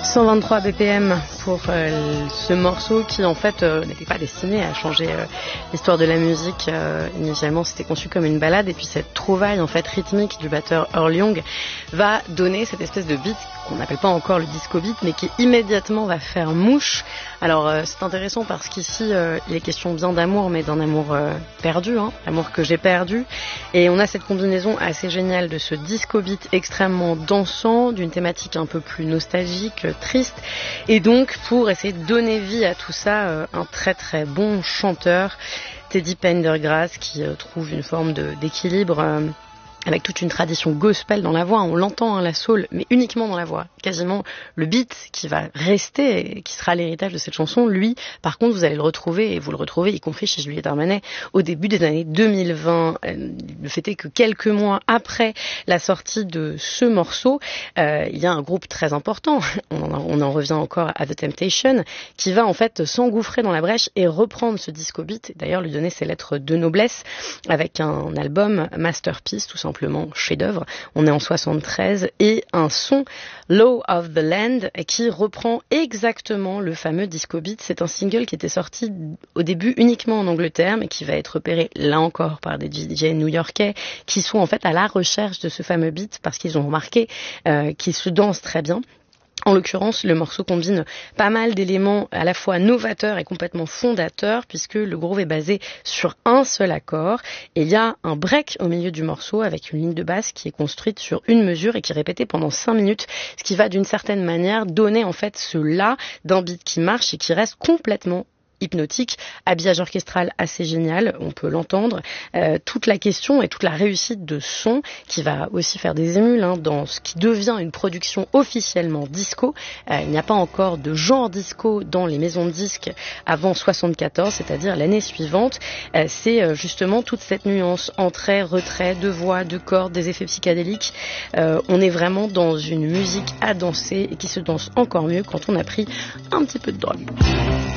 123 BPM pour ce morceau qui en fait n'était pas destiné à changer l'histoire de la musique. Initialement c'était conçu comme une ballade et puis cette trouvaille en fait rythmique du batteur Earl Young va donner cette espèce de beat qu'on n'appelle pas encore le disco beat mais qui immédiatement va faire mouche. Alors c'est intéressant parce qu'ici il est question bien d'amour mais d'un amour perdu, l'amour que j'ai perdu, et on a cette combinaison assez géniale de ce disco beat extrêmement dansant, d'une thématique un peu plus nostalgique, triste, et donc pour essayer de donner vie à tout ça, un très très bon chanteur, Teddy Pendergrass, qui trouve une forme d'équilibre avec toute une tradition gospel dans la voix. On l'entend, la soul, mais uniquement dans la voix. Quasiment le beat qui va rester et qui sera l'héritage de cette chanson, lui, par contre, vous allez le retrouver, et vous le retrouvez, y compris chez Juliette Armanet, au début des années 2020. Le fait est que quelques mois après la sortie de ce morceau, il y a un groupe très important, on en revient encore à The Temptation, qui va en fait s'engouffrer dans la brèche et reprendre ce disco beat, et d'ailleurs lui donner ses lettres de noblesse, avec un album Masterpiece, tout simplement chef-d'œuvre. On est en 73 et un son Law of the Land qui reprend exactement le fameux disco beat. C'est un single qui était sorti au début uniquement en Angleterre mais qui va être repéré là encore par des DJ new-yorkais qui sont en fait à la recherche de ce fameux beat parce qu'ils ont remarqué qu'il se danse très bien. En l'occurrence, le morceau combine pas mal d'éléments à la fois novateurs et complètement fondateurs puisque le groove est basé sur un seul accord et il y a un break au milieu du morceau avec une ligne de basse qui est construite sur une mesure et qui est répétée pendant 5 minutes, ce qui va d'une certaine manière donner en fait ce la d'un beat qui marche et qui reste complètement hypnotique, habillage orchestral assez génial, on peut l'entendre, toute la question et toute la réussite de son qui va aussi faire des émules dans ce qui devient une production officiellement disco. Il n'y a pas encore de genre disco dans les maisons de disques avant 74, c'est-à-dire l'année suivante. C'est justement toute cette nuance, entrée, retrait, de voix, de cordes, des effets psychédéliques. On est vraiment dans une musique à danser et qui se danse encore mieux quand on a pris un petit peu de drogue.